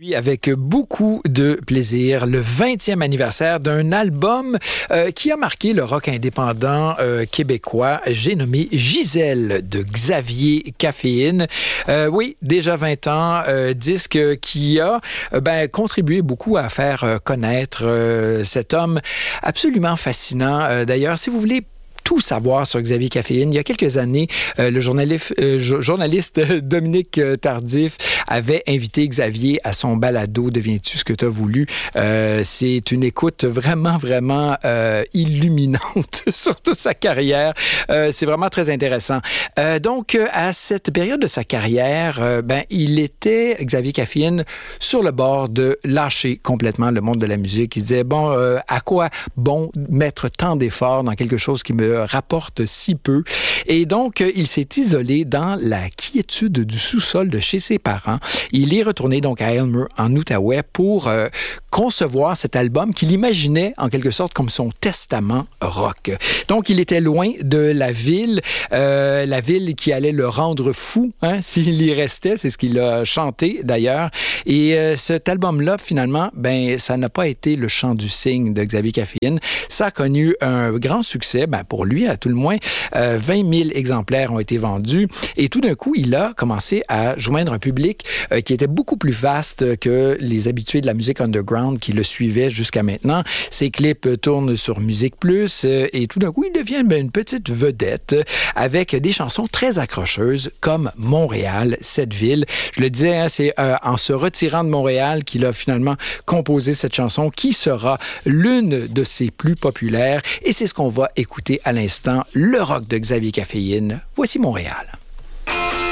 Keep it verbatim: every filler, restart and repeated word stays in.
Avec beaucoup de plaisir, le vingtième anniversaire d'un album euh, qui a marqué le rock indépendant euh, québécois. J'ai nommé Gisèle de Xavier Caféine. Euh, oui, déjà vingt ans, euh, disque qui a euh, ben, contribué beaucoup à faire euh, connaître euh, cet homme absolument fascinant. Euh, d'ailleurs, si vous voulez tout savoir sur Xavier Caféine. Il y a quelques années, euh, le journaliste, euh, journaliste Dominique Tardif avait invité Xavier à son balado « Deviens-tu ce que tu as voulu ». Euh, c'est une écoute vraiment, vraiment euh, illuminante sur toute sa carrière. Euh, c'est vraiment très intéressant. Euh, donc, à cette période de sa carrière, euh, ben, il était, Xavier Caféine, sur le bord de lâcher complètement le monde de la musique. Il disait, bon, euh, à quoi bon mettre tant d'efforts dans quelque chose qui me rapporte si peu. Et donc, il s'est isolé dans la quiétude du sous-sol de chez ses parents. Il est retourné donc à Aylmer, en Outaouais, pour euh, concevoir cet album qu'il imaginait en quelque sorte comme son testament rock. Donc, il était loin de la ville, euh, la ville qui allait le rendre fou, hein, s'il y restait. C'est ce qu'il a chanté d'ailleurs. Et euh, cet album-là, finalement, ben, ça n'a pas été le chant du cygne de Xavier Caféine. Ça a connu un grand succès, ben, pour lui, à tout le moins. Euh, vingt mille exemplaires ont été vendus. Et tout d'un coup, il a commencé à joindre un public euh, qui était beaucoup plus vaste que les habitués de la musique underground qui le suivaient jusqu'à maintenant. Ses clips tournent sur Musique Plus euh, et tout d'un coup, il devient ben, une petite vedette avec des chansons très accrocheuses comme Montréal, cette ville. Je le disais, hein, c'est euh, en se retirant de Montréal qu'il a finalement composé cette chanson qui sera l'une de ses plus populaires. Et c'est ce qu'on va écouter à l'instant, le rock de Xavier Caféine. Voici Montréal.